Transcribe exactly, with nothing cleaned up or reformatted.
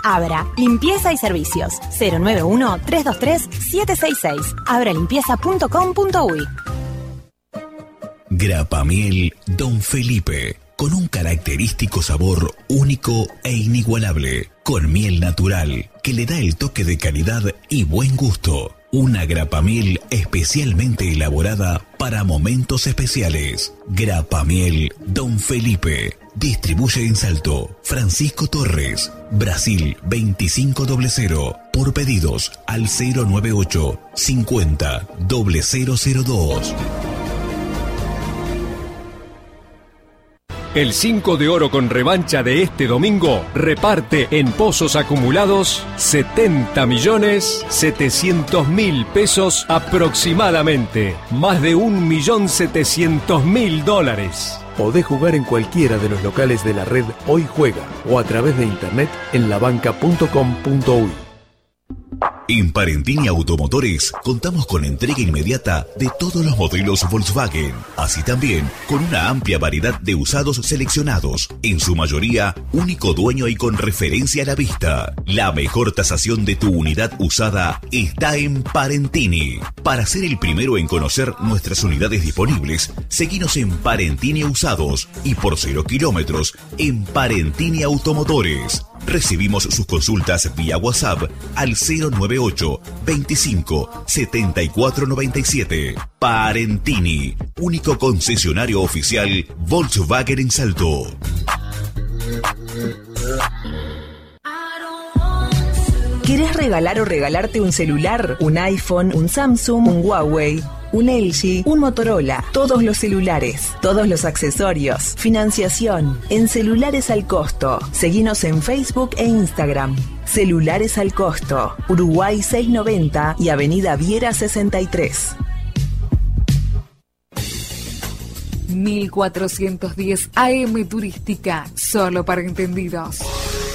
Abra, limpieza y servicios. cero nueve uno, tres dos tres, siete seis seis. abra limpieza punto com punto uy. Grapamiel Don Felipe, con un característico sabor único e inigualable, con miel natural que le da el toque de calidad y buen gusto. Una grapamiel especialmente elaborada para momentos especiales. Grapamiel Don Felipe. Distribuye en Salto Francisco Torres, Brasil veinticinco cero cero. Por pedidos al cero nueve ocho, cincuenta, cero cero cero dos. El cinco de oro con revancha de este domingo reparte en pozos acumulados setenta millones setecientos mil pesos aproximadamente. Más de un millón setecientos mil dólares. Podés jugar en cualquiera de los locales de la red Hoy Juega o a través de internet en la banca punto com punto uy. En Parentini Automotores contamos con entrega inmediata de todos los modelos Volkswagen, así también con una amplia variedad de usados seleccionados, en su mayoría único dueño y con referencia a la vista. La mejor tasación de tu unidad usada está en Parentini. Para ser el primero en conocer nuestras unidades disponibles, seguinos en Parentini Usados y por cero kilómetros en Parentini Automotores. Recibimos sus consultas vía WhatsApp al cero nueve ocho, veinticinco, setenta y cuatro noventa y siete. Parentini, único concesionario oficial Volkswagen en Salto. ¿Querés regalar o regalarte un celular? ¿Un iPhone, un Samsung, un Huawei, un L G, un Motorola? Todos los celulares, todos los accesorios, financiación, en Celulares al Costo. Seguinos en Facebook e Instagram. Celulares al Costo, Uruguay seiscientos noventa y Avenida Viera sesenta y tres. mil cuatrocientos diez A M Turística, solo para entendidos.